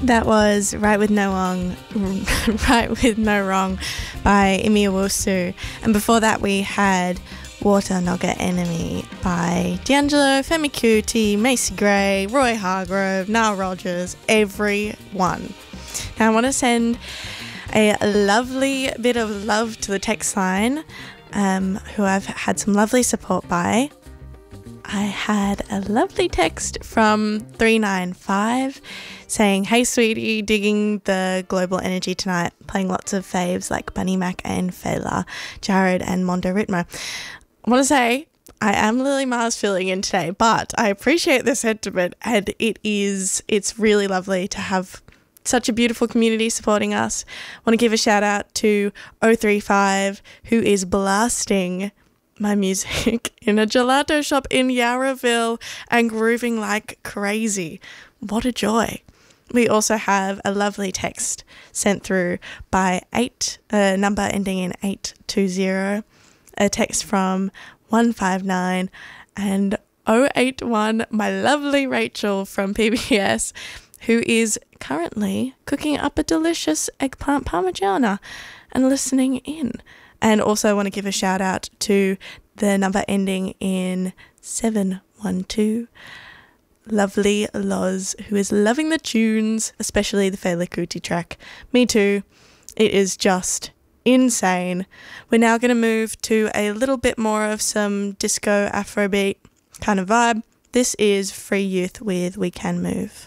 That was Right With No Wrong, Right With No Wrong by Imi Owusu. And before that we had Water Nogga Enemy by D'Angelo, Femi Kuti, Macy Gray, Roy Hargrove, Nile Rodgers, everyone. Now I want to send a lovely bit of love to the text line, who I've had some lovely support by. I had a lovely text from 395 saying, "Hey sweetie, digging the global energy tonight, playing lots of faves like Bunny Mac and Fela, Jared and Mondo Ritmo." I want to say I am Lily Mars filling in today, but I appreciate the sentiment, and it's really lovely to have such a beautiful community supporting us. I want to give a shout out to 035, who is blasting my music in a gelato shop in Yarraville and grooving like crazy. What a joy. We also have a lovely text sent through by number ending in 820, a text from 159 and 081, my lovely Rachel from PBS, who is currently cooking up a delicious eggplant parmigiana and listening in. And also want to give a shout out to the number ending in 712, lovely Loz, who is loving the tunes, especially the Fela Kuti track. Me too. It is just insane. We're now going to move to a little bit more of some disco Afrobeat kind of vibe. This is Free Youth with We Can Move.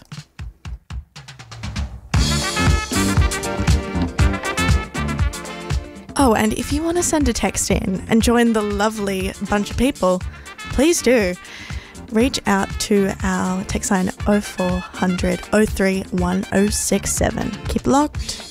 Oh, and if you want to send a text in and join the lovely bunch of people, please do. Reach out to our text line 0400 031 067. Keep locked.